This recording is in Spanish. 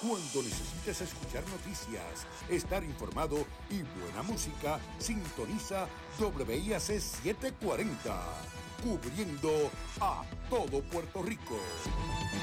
Cuando necesites escuchar noticias, estar informado y buena música, sintoniza WIAC 740, cubriendo a todo Puerto Rico.